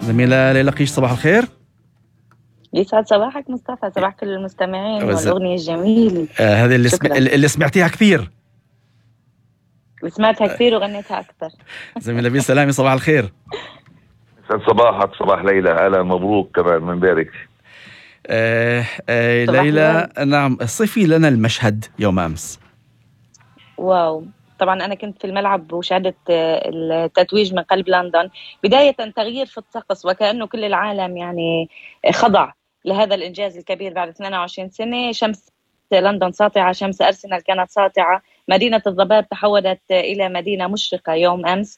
زميلة ليلى قيش، صباح الخير. يسعد صباحك مصطفى، صباح كل المستمعين والأغنية الجميلة. هذه اللي سمعتيها كثير. سمعتها كثير وغنيتها أكثر. زميلة بي سلامي، صباح الخير. يسعد صباحك، صباح ليلى، أهلا مبروك كمان من بارك. ليلى، نعم، صفي لنا المشهد يوم أمس. واو، طبعا أنا كنت في الملعب وشاهدت التتويج من قلب لندن. بداية تغيير في الطقس، وكأنه كل العالم يعني خضع لهذا الإنجاز الكبير بعد 22 سنة. شمس لندن ساطعة، شمس أرسنال كانت ساطعة، مدينة الضباب تحولت إلى مدينة مشرقة يوم أمس.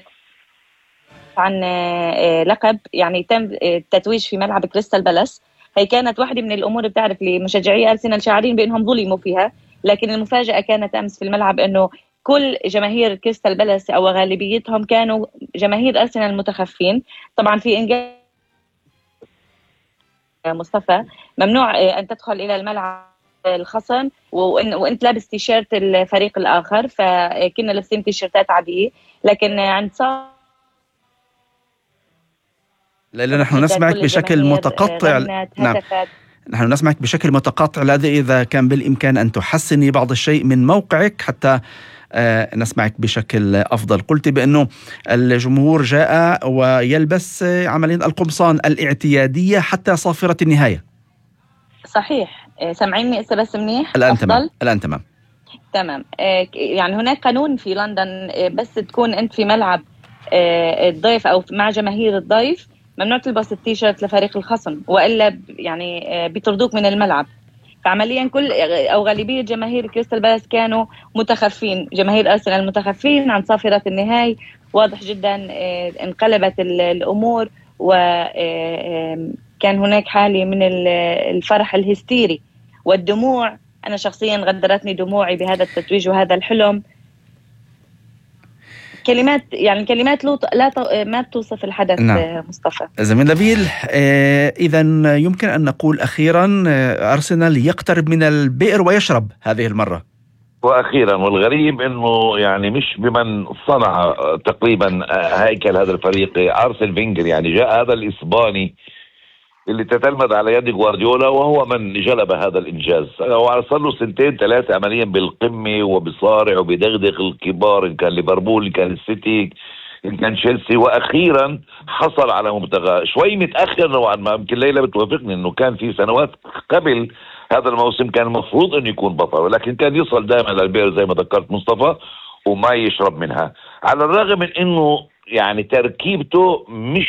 عن لقب يعني تم التتويج في ملعب كريستال بالاس. هي كانت واحدة من الأمور، بتعرف لي مشجعي أرسنال شاعرين بأنهم ظلموا فيها، لكن المفاجأة كانت أمس في الملعب أنه كل جماهير كريستال بالاس أو غالبيتهم كانوا جماهير أرسنال المتخفين. طبعا في إنجاز مصطفى، ممنوع أن تدخل إلى الملعب الخصم وانت لابس تيشيرت الفريق الآخر، فكنا لابسين تيشيرتات عادية. لكن عند لا نحن نسمعك بشكل متقطع. نعم، نحن نسمعك بشكل متقطع. إذا كان بالإمكان أن تحسني بعض الشيء من موقعك حتى نسمعك بشكل أفضل. قلت بأنه الجمهور جاء ويلبس عمليا القمصان الاعتيادية حتى صافرة النهاية. صحيح، سامعيني بس منيح؟ الآن تمام. الآن تمام. تمام. يعني هناك قانون في لندن، بس تكون أنت في ملعب الضيف أو مع جماهير الضيف ممنوع تلبس التيشيرت لفريق الخصم، وإلا يعني بيطردوك من الملعب. فعمليا كل أو غالبية جماهير كريستال بالاس كانوا متخفين، جماهير أرسنال متخفين عن صافرة النهاية. واضح جدا انقلبت الأمور، وكان هناك حالة من الفرح الهستيري والدموع. أنا شخصيا غدرتني دموعي بهذا التتويج وهذا الحلم. كلمات ما توصف الحدث. نعم. مصطفى زميل نبيل، إذا يمكن أن نقول أخيرا أرسنال يقترب من البئر ويشرب هذه المرة. وأخيرا، والغريب أنه يعني مش بمن صنع تقريبا هيكل هذا الفريق أرسن فينجر، يعني جاء هذا الإسباني اللي تتلمذ على يد غوارديولا وهو من جلب هذا الإنجاز. وصار له 2-3 عمليا بالقمة وبصارع وبدغدغ الكبار، إن كان ليفربول، إن كان السيتي، إن كان تشيلسي، وأخيرا حصل على مبتغاه. شوي متأخر نوعا ما، يمكن ليلى بتوافقني إنه كان في سنوات قبل هذا الموسم كان المفروض إنه يكون بطل، ولكن كان يصل دائما للبئر زي ما ذكرت مصطفى وما يشرب منها. على الرغم من إنه يعني تركيبته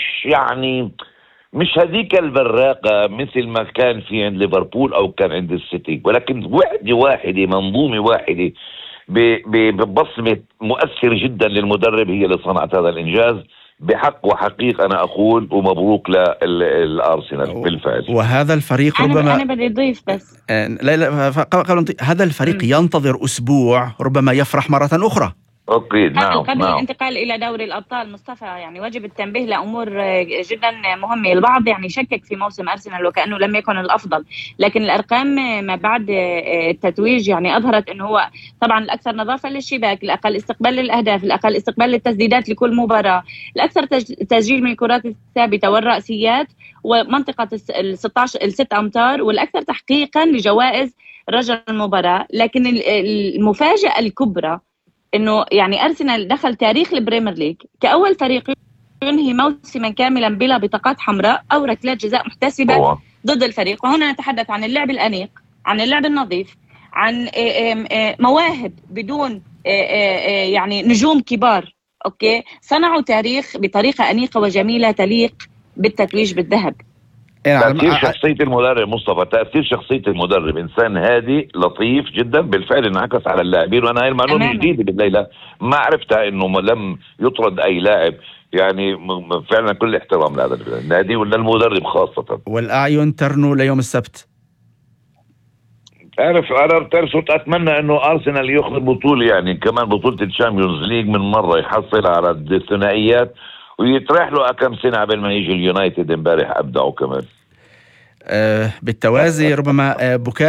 مش هذيك البراقة مثل ما كان في عند ليفربول أو كان عند السيتي، ولكن واحدة منظومة واحدة ببصمة مؤثر جدا للمدرب هي اللي صنعت هذا الإنجاز بحق وحقيقة. أنا أقول ومبروك للأرسنال بالفعل. وهذا الفريق ربما أنا بدي أضيف بس هذا الفريق ينتظر أسبوع ربما يفرح مرة أخرى. أوكي، نعم. قبل الانتقال إلى دوري الأبطال مصطفى، يعني واجب التنبيه لأمور جدا مهمة. البعض يعني شكك في موسم أرسنال وكأنه لم يكن الأفضل، لكن الأرقام ما بعد التتويج يعني أظهرت أنه هو طبعا الأكثر نظافة للشباك، الأقل استقبال للأهداف، الأقل استقبال للتسديدات لكل مباراة، الأكثر تسجيل من الكرات الثابتة والرأسيات، ومنطقة ال6 أمتار، والأكثر تحقيقا لجوائز رجل المباراة. لكن المفاجأة الكبرى انه يعني ارسنال دخل تاريخ البريمير ليج كاول فريق ينهي موسما كاملا بلا بطاقات حمراء او ركلات جزاء محتسبه ضد الفريق. وهنا نتحدث عن اللعب الانيق، عن اللعب النظيف، عن مواهب بدون يعني نجوم كبار. اوكي، صنعوا تاريخ بطريقه انيقه وجميله تليق بالتتويج بالذهب. تأثير شخصية المدرب مصطفى، تأثير شخصية المدرب، إنسان هادي لطيف جدا بالفعل، انعكس على اللاعبين. وأنا هاي المعلومة جديدة بالليلة ما عرفتها، إنه لم يطرد أي لاعب. يعني فعلا كل احترام لهذا النادي وللمدرب خاصة. والأعين ترنو ليوم السبت. تعرف أتمنى إنه أرسنال يأخذ بطولة، يعني كمان بطولة الشامبيونز ليج من مرة، يحصل على الثنائيات ويتريح له كم سنة قبل ما يجي اليونايتد. امبارح أبدعوا كمان. بالتوازي ربما بكاء